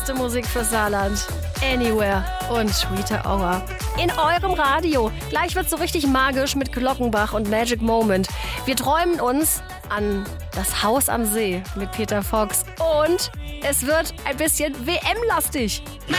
beste Musik für Saarland. Anywhere und Rita Ora. In eurem Radio. Gleich wird's so richtig magisch mit Glockenbach und Magic Moment. Wir träumen uns an das Haus am See mit Peter Fox. Und es wird ein bisschen WM-lastig.